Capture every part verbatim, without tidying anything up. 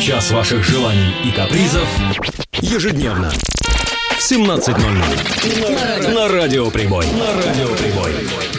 Час ваших желаний и капризов ежедневно в семнадцать ноль ноль на Радио Прибой. На Радио Прибой.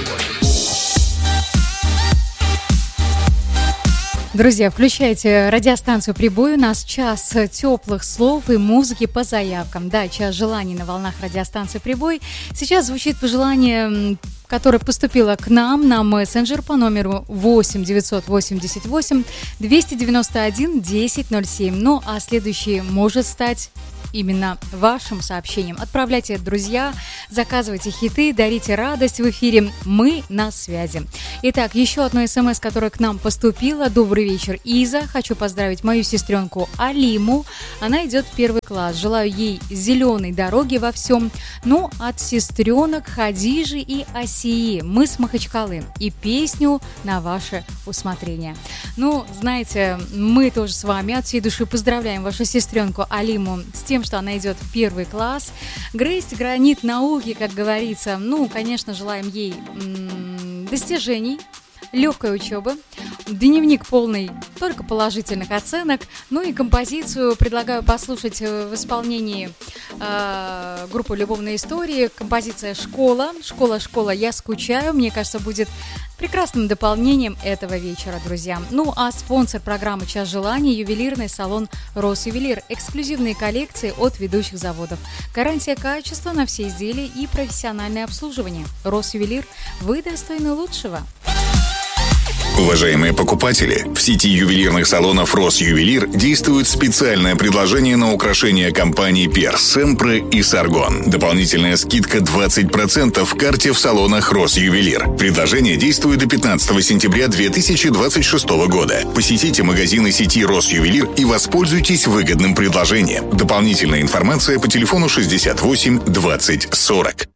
Друзья, включайте радиостанцию «Прибой». У нас час теплых слов и музыки по заявкам. Да, час желаний на волнах радиостанции «Прибой». Сейчас звучит пожелание, которое поступило к нам на мессенджер по номеру восемь девятьсот восемьдесят восемь двести девяносто один десять ноль семь. Ну, а следующий может стать именно вашим сообщением. Отправляйте, друзья, заказывайте хиты, дарите радость в эфире. Мы на связи. Итак, еще одно смс, которое к нам поступило. Добрый вечер, Иза. Хочу поздравить мою сестренку Алиму. Она идет в первый класс. Желаю ей зеленой дороги во всем. Ну, от сестренок Хадижи и Асии. Мы с Махачкалы. И песню на ваше усмотрение. Ну, знаете, мы тоже с вами от всей души поздравляем вашу сестренку Алиму с тем, что она идет в первый класс. Грейсть гранит науки, как говорится. Ну, конечно, желаем ей м- достижений, легкой учебы, дневник полный только положительных оценок. Ну и композицию предлагаю послушать в исполнении э, группы «Любовные истории». Композиция «Школа». «Школа, школа, я скучаю». Мне кажется, будет прекрасным дополнением этого вечера, друзья. Ну а спонсор программы «Час желаний» — ювелирный салон «Росювелир». Эксклюзивные коллекции от ведущих заводов. Гарантия качества на все изделия и профессиональное обслуживание. «Росювелир». Вы достойны лучшего. Уважаемые покупатели, в сети ювелирных салонов «Росювелир» действует специальное предложение на украшения компаний «Перс», «Семпре» и «Саргон». Дополнительная скидка двадцать процентов в карте в салонах «Росювелир». Предложение действует до пятнадцатого сентября две тысячи двадцать шестого года. Посетите магазины сети «Росювелир» и воспользуйтесь выгодным предложением. Дополнительная информация по телефону шестьдесят восемь двадцать сорок.